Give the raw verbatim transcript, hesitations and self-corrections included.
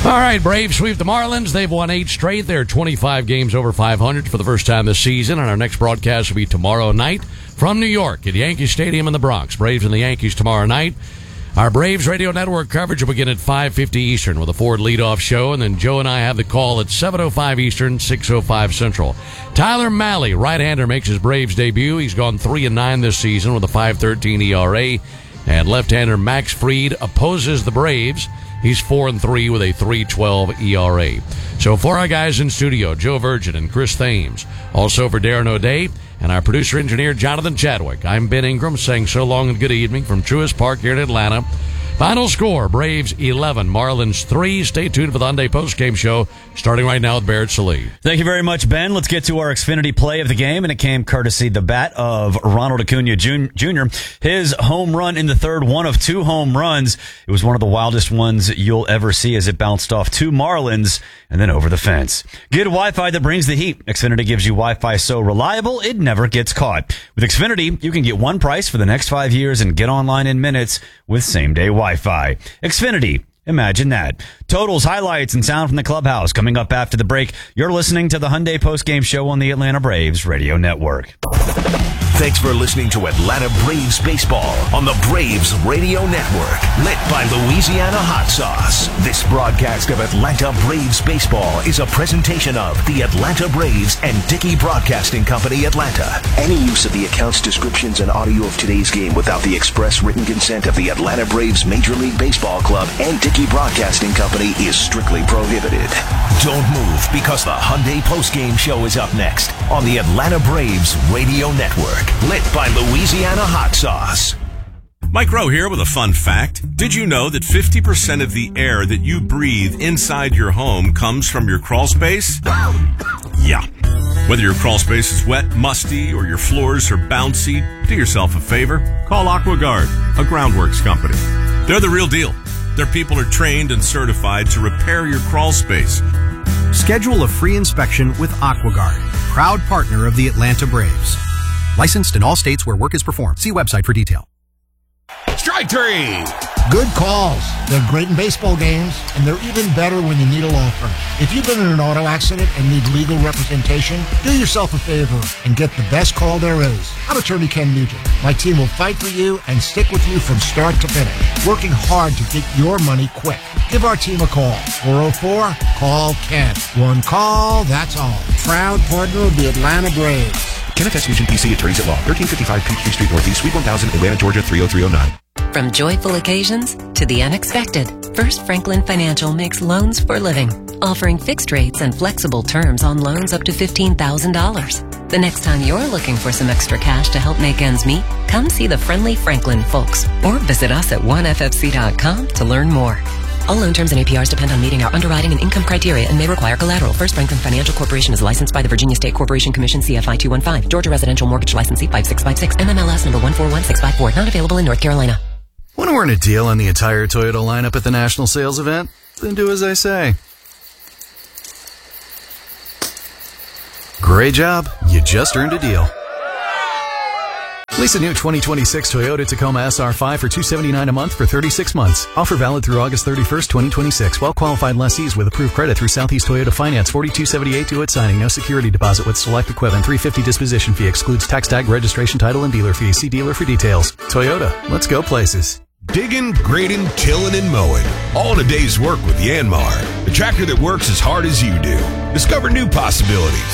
All right, Braves sweep the Marlins. They've won eight straight. They're twenty-five games over five hundred for the first time this season, and our next broadcast will be tomorrow night from New York at Yankee Stadium in the Bronx. Braves and the Yankees tomorrow night. Our Braves Radio Network coverage will begin at five fifty Eastern with a Ford leadoff show, and then Joe and I have the call at seven oh five Eastern, six oh five Central. Tyler Mahle, right-hander, makes his Braves debut. He's gone three and nine this season with a five thirteen E R A, and left-hander Max Fried opposes the Braves. He's four and three with a three twelve E R A. So for our guys in studio, Joe Virgin and Chris Thames. Also for Darren O'Day and our producer-engineer, Jonathan Chadwick. I'm Ben Ingram saying so long and good evening from Truist Park here in Atlanta. Final score, Braves eleven, Marlins three. Stay tuned for the Hyundai postgame show, starting right now with Barrett Sallee. Thank you very much, Ben. Let's get to our Xfinity play of the game, and it came courtesy the bat of Ronald Acuna Junior His home run in the third, one of two home runs. It was one of the wildest ones you'll ever see as it bounced off two Marlins and then over the fence. Get Wi-Fi that brings the heat. Xfinity gives you Wi-Fi so reliable, it never gets caught. With Xfinity, you can get one price for the next five years and get online in minutes with same-day Wi-Fi. Wi-Fi. Xfinity. Imagine that. Totals, highlights, and sound from the clubhouse coming up after the break. You're listening to the Hyundai postgame show on the Atlanta Braves Radio Network. Thanks for listening to Atlanta Braves Baseball on the Braves Radio Network, lit by Louisiana Hot Sauce. This broadcast of Atlanta Braves Baseball is a presentation of the Atlanta Braves and Dickey Broadcasting Company, Atlanta. Any use of the accounts, descriptions, and audio of today's game without the express written consent of the Atlanta Braves Major League Baseball Club and Dickey Broadcasting Company is strictly prohibited. Don't move, because the Hyundai postgame show is up next on the Atlanta Braves Radio Network, lit by Louisiana Hot Sauce. Mike Rowe here with a fun fact. Did you know that fifty percent of the air that you breathe inside your home comes from your crawl space? Yeah. Whether your crawl space is wet, musty, or your floors are bouncy, do yourself a favor. Call AquaGuard, a groundworks company. They're the real deal. Their people are trained and certified to repair your crawl space. Schedule a free inspection with AquaGuard, proud partner of the Atlanta Braves. Licensed in all states where work is performed. See website for detail. Strike three. Good calls. They're great in baseball games, and they're even better when you need a law firm. If you've been in an auto accident and need legal representation, do yourself a favor and get the best call there is. I'm attorney Ken Nugent. My team will fight for you and stick with you from start to finish, working hard to get your money quick. Give our team a call. four oh four, call Ken. One call, that's all. Proud partner of the Atlanta Braves. Kenneth S. Nugent, P C, Attorneys at Law, thirteen fifty-five Peachtree Street Northeast, Suite one thousand, Atlanta, Georgia, three oh three oh nine. From joyful occasions to the unexpected, First Franklin Financial makes loans for living, offering fixed rates and flexible terms on loans up to fifteen thousand dollars. The next time you're looking for some extra cash to help make ends meet, come see the friendly Franklin folks or visit us at one f f c dot com to learn more. All loan terms and A P Rs depend on meeting our underwriting and income criteria and may require collateral. First Franklin Financial Corporation is licensed by the Virginia State Corporation Commission, C F I two one five. Georgia Residential Mortgage Licensee five six five six. M M L S number one four one six five four. Not available in North Carolina. Want to earn a deal on the entire Toyota lineup at the national sales event? Then do as I say. Great job. You just earned a deal. Lease a new twenty twenty-six Toyota Tacoma S R five for two hundred seventy-nine dollars a month for thirty-six months. Offer valid through August thirty-first, twenty twenty-six. Well-qualified lessees with approved credit through Southeast Toyota Finance. forty-two seventy-eight due at signing. No security deposit with select equipment. three hundred fifty dollars disposition fee. Excludes tax tag, registration, title, and dealer fees. See dealer for details. Toyota. Let's go places. Digging, grading, tilling, and mowing. All in a day's work with Yanmar, the tractor that works as hard as you do. Discover new possibilities